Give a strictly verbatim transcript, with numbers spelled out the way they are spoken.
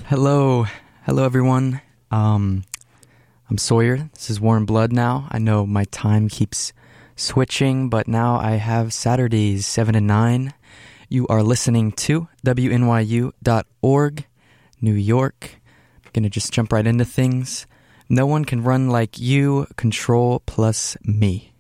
Hello, hello everyone. Um, I'm Sawyer. This is Warm Blood now. I know my time keeps switching, but now I have Saturdays seven to nine. You are listening to W N Y U dot org, New York. I'm gonna just jump right into things. No one can run like you, Control plus me.